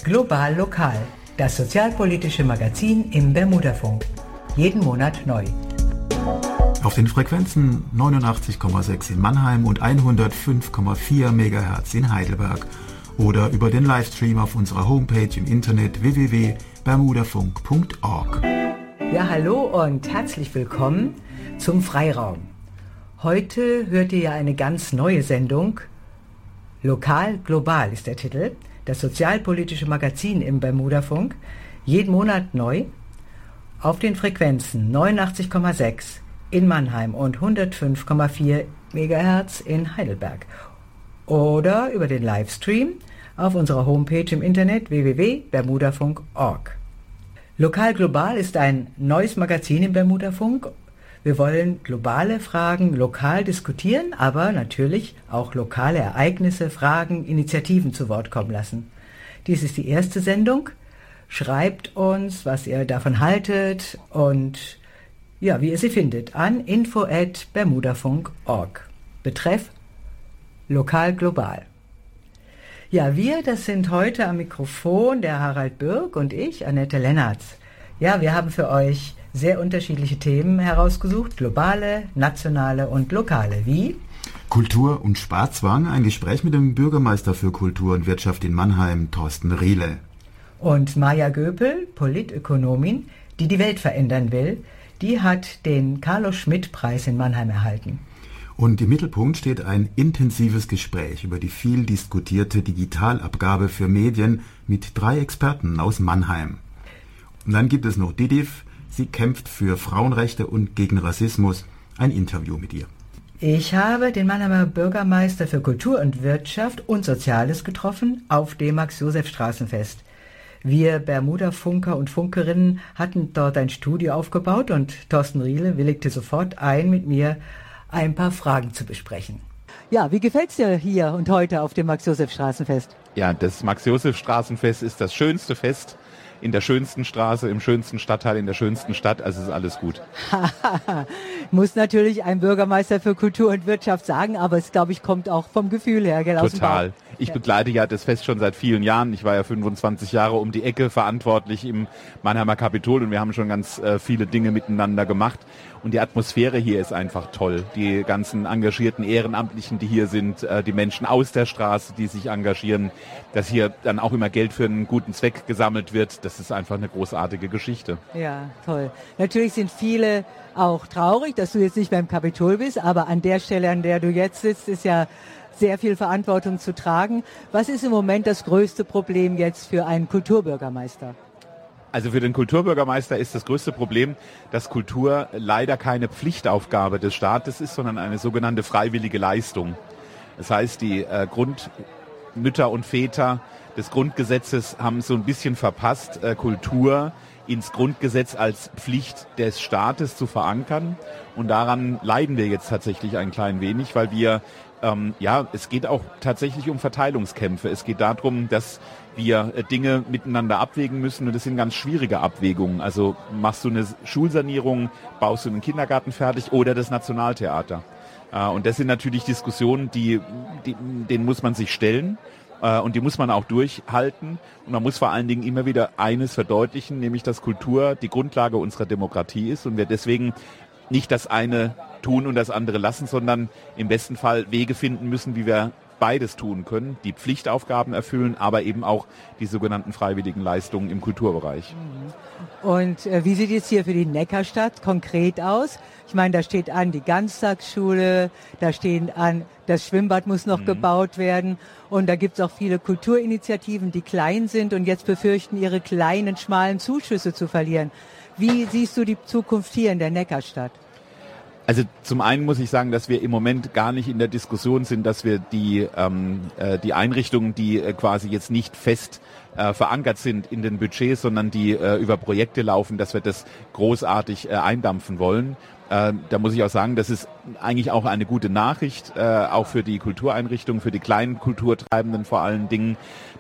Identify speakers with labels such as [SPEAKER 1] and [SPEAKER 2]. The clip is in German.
[SPEAKER 1] Global Lokal, das sozialpolitische Magazin im Bermudafunk. Jeden Monat neu.
[SPEAKER 2] Auf den Frequenzen 89,6 in Mannheim und 105,4 MHz in Heidelberg oder über den Livestream auf unserer Homepage im Internet www.bermudafunk.org.
[SPEAKER 1] Ja, hallo und herzlich willkommen zum Freiraum. Heute hört ihr ja eine ganz neue Sendung. Lokal Global ist der Titel. Das sozialpolitische Magazin im Bermudafunk. Jeden Monat neu. Auf den Frequenzen 89,6 in Mannheim und 105,4 MHz in Heidelberg. Oder über den Livestream auf unserer Homepage im Internet www.bermudafunk.org. Lokal Global ist ein neues Magazin im Bermudafunk. Wir wollen globale Fragen lokal diskutieren, aber natürlich auch lokale Ereignisse, Fragen, Initiativen zu Wort kommen lassen. Dies ist die erste Sendung. Schreibt uns, was ihr davon haltet und ja, wie ihr sie findet, an info@bermudafunk.org. Betreff Lokal Global. Ja, wir, das sind heute am Mikrofon der Harald Bürg und ich, Annette Lennertz. Ja, wir haben für euch sehr unterschiedliche Themen herausgesucht, globale, nationale und lokale, wie
[SPEAKER 2] Kultur und Sparzwang, ein Gespräch mit dem Bürgermeister für Kultur und Wirtschaft in Mannheim, Thorsten Riele.
[SPEAKER 1] Und Maja Göpel, Politökonomin, die die Welt verändern will, die hat den Carlo-Schmidt-Preis in Mannheim erhalten.
[SPEAKER 2] Und im Mittelpunkt steht ein intensives Gespräch über die viel diskutierte Digitalabgabe für Medien mit 3 Experten aus Mannheim. Und dann gibt es noch Didif. Sie kämpft für Frauenrechte und gegen Rassismus. Ein Interview mit ihr.
[SPEAKER 1] Ich habe den Mannheimer Bürgermeister für Kultur und Wirtschaft und Soziales getroffen auf dem Max-Joseph-Straßenfest. Wir Bermuda-Funker und Funkerinnen hatten dort ein Studio aufgebaut und Thorsten Riele willigte sofort ein, mit mir ein paar Fragen zu besprechen. Ja, wie gefällt's dir hier und heute auf dem Max-Joseph-Straßenfest?
[SPEAKER 3] Ja, das Max-Joseph-Straßenfest ist das schönste Fest in der schönsten Straße, im schönsten Stadtteil, in der schönsten Stadt, also ist alles gut.
[SPEAKER 1] Muss natürlich ein Bürgermeister für Kultur und Wirtschaft sagen, aber es, glaube ich, kommt auch vom Gefühl her, gell?
[SPEAKER 3] Total. Ich begleite ja das Fest schon seit vielen Jahren. Ich war ja 25 Jahre um die Ecke verantwortlich im Mannheimer Kapitol und wir haben schon ganz viele Dinge miteinander gemacht. Und die Atmosphäre hier ist einfach toll. Die ganzen engagierten Ehrenamtlichen, die hier sind, die Menschen aus der Straße, die sich engagieren, dass hier dann auch immer Geld für einen guten Zweck gesammelt wird, das ist einfach eine großartige Geschichte.
[SPEAKER 1] Ja, toll. Natürlich sind viele auch traurig, dass du jetzt nicht beim Kapitol bist, aber an der Stelle, an der du jetzt sitzt, ist ja sehr viel Verantwortung zu tragen. Was ist im Moment das größte Problem jetzt für einen Kulturbürgermeister?
[SPEAKER 3] Also für den Kulturbürgermeister ist das größte Problem, dass Kultur leider keine Pflichtaufgabe des Staates ist, sondern eine sogenannte freiwillige Leistung. Das heißt, die Grundmütter und Väter des Grundgesetzes haben so ein bisschen verpasst, Kultur ins Grundgesetz als Pflicht des Staates zu verankern. Und daran leiden wir jetzt tatsächlich ein klein wenig, weil wir es geht auch tatsächlich um Verteilungskämpfe. Es geht darum, dass wir Dinge miteinander abwägen müssen und das sind ganz schwierige Abwägungen. Also machst du eine Schulsanierung, baust du einen Kindergarten fertig oder das Nationaltheater. Und das sind natürlich Diskussionen, denen muss man sich stellen und die muss man auch durchhalten. Und man muss vor allen Dingen immer wieder eines verdeutlichen, nämlich dass Kultur die Grundlage unserer Demokratie ist und wir deswegen nicht das eine tun und das andere lassen, sondern im besten Fall Wege finden müssen, wie wir beides tun können, die Pflichtaufgaben erfüllen, aber eben auch die sogenannten freiwilligen Leistungen im Kulturbereich.
[SPEAKER 1] Und wie sieht es hier für die Neckarstadt konkret aus? Ich meine, da steht an die Ganztagsschule, da stehen an, das Schwimmbad muss noch gebaut werden und da gibt es auch viele Kulturinitiativen, die klein sind und jetzt befürchten, ihre kleinen, schmalen Zuschüsse zu verlieren. Wie siehst du die Zukunft hier in der Neckarstadt?
[SPEAKER 3] Also zum einen muss ich sagen, dass wir im Moment gar nicht in der Diskussion sind, dass wir die Einrichtungen, die quasi jetzt nicht fest verankert sind in den Budgets, sondern die über Projekte laufen, dass wir das großartig eindampfen wollen. Da muss ich auch sagen, das ist eigentlich auch eine gute Nachricht, auch für die Kultureinrichtungen, für die kleinen Kulturtreibenden vor allen Dingen,